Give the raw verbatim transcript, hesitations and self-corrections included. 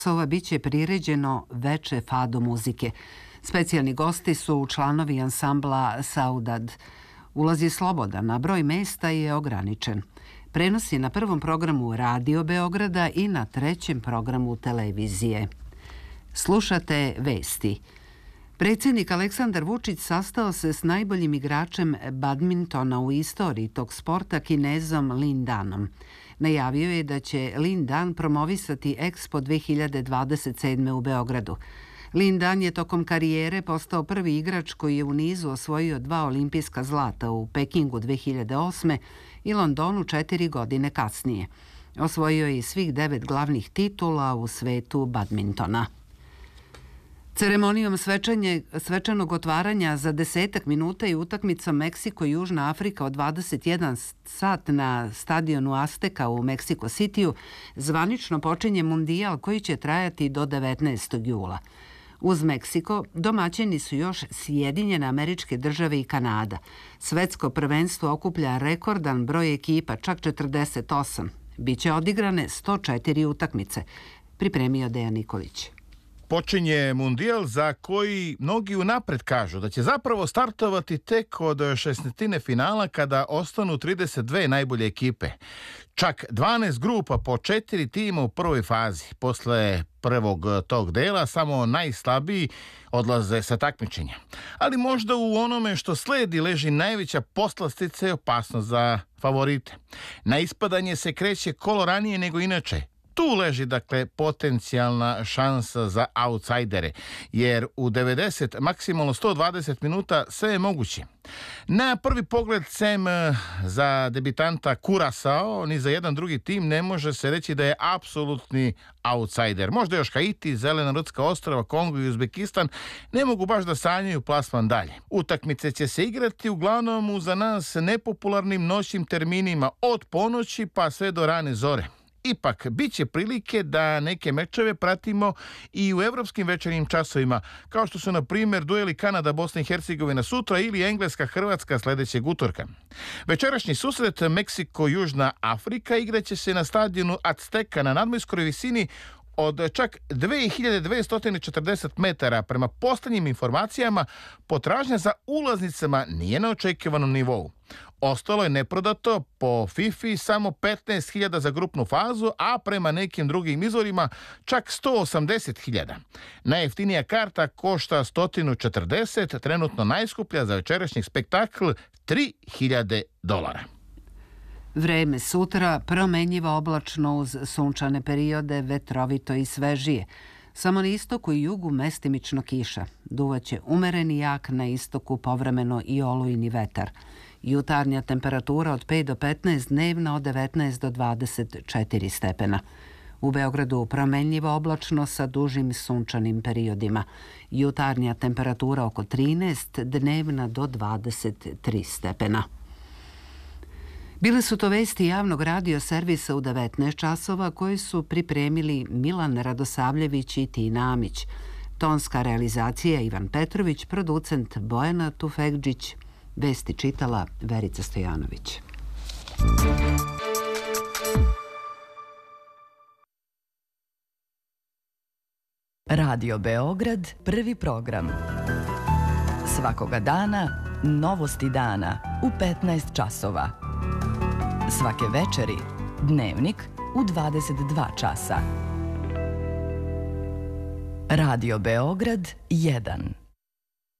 časova biće priređeno veče fado muzike. Specijalni gosti su članovi ansambla Saudade. Ulaz je slobodan, a broj mesta je ograničen. Prenos je na prvom programu Radio Beograda i na trećem programu televizije. Slušate vesti. Predsjednik Aleksandar Vučić sastao se s najboljim igračem badmintona u istoriji tog sporta, Kinezom Lin Danom. Najavio je da će Lin Dan promovisati Expo dve hiljade dvadeset sedme u Beogradu. Lin Dan je tokom karijere postao prvi igrač koji je u nizu osvojio dva olimpijska zlata u Pekingu dve hiljade osme i Londonu četiri godine kasnije. Osvojio je i svih devet glavnih titula u svetu badmintona. Ceremonijom svečanje, svečanog otvaranja za desetak minuta i utakmicom Meksiko-Južna Afrika od dvadeset jedan sat na stadionu Azteka u Meksiko Citiju zvanično počinje mundijal koji će trajati do devetnaestog jula. Uz Meksiko domaćini su još Sjedinjene Američke Države i Kanada. Svetsko prvenstvo okuplja rekordan broj ekipa, čak četrdeset osam. Biće odigrane sto četiri utakmice, pripremio Dejan Nikolić. Počinje mundijal za koji mnogi unapred kažu da će zapravo startovati tek od šesnaestine finala kada ostanu trideset dve najbolje ekipe. Čak dvanaest grupa po četiri tima u prvoj fazi. Posle prvog tog dela samo najslabiji odlaze sa takmičenja. Ali možda u onome što sledi leži najveća poslastica i opasnost za favorite. Na ispadanje se kreće kolo ranije nego inače. Tu leži, dakle, potencijalna šansa za autsajdere, jer u devedeset, maksimalno sto dvadeset minuta sve je moguće. Na prvi pogled, sem za debitanta Kurasao, ni za jedan drugi tim ne može se reći da je apsolutni autsajder. Možda još Haiti, Zelena Rudska ostrava, Kongo i Uzbekistan ne mogu baš da sanjaju plasman dalje. Utakmice će se igrati uglavnom u za nas nepopularnim noćnim terminima od ponoći pa sve do rane zore. Ipak, bit će prilike da neke mečeve pratimo i u evropskim večernjim časovima, kao što su, na primjer, dueli Kanada-Bosna i Hercegovina sutra ili Engleska-Hrvatska sledećeg utorka. Večerašnji susret Meksiko-Južna Afrika igraće se na stadionu Azteka na nadmorskoj visini od čak dve hiljade dvesta četrdeset metara. Prema poslednjim informacijama, potražnja za ulaznicama nije na očekivanom nivou. Ostalo je neprodato po FIFA samo petnaest hiljada za grupnu fazu, a prema nekim drugim izvorima čak sto osamdeset hiljada. Najjeftinija karta košta sto četrdeset, trenutno najskuplja za večerašnji spektakl tri hiljade dolara. Vreme sutra promenjivo oblačno uz sunčane periode, vetrovito i svežije. Samo na istoku i jugu mestimično kiša. Duvaće umereni jak, na istoku povremeno i olujni vetar. Jutarnja temperatura od pet do petnaest, dnevna od devetnaest do dvadeset četiri stepena. U Beogradu promenljivo oblačno sa dužim sunčanim periodima. Jutarnja temperatura oko trinaest, dnevna do dvadeset tri stepena. Bile su to vesti javnog radio servisa u devetnaest časova koji su pripremili Milan Radosavljević i Tina Amić. Tonska realizacija Ivan Petrović, producent Bojana Tufekđić. Vesti čitala Verica Stojanović. Radio Beograd, prvi program. Svakoga dana, novosti dana u petnaest časova. Svake večeri, dnevnik u dvadeset dva časa. Radio Beograd jedan.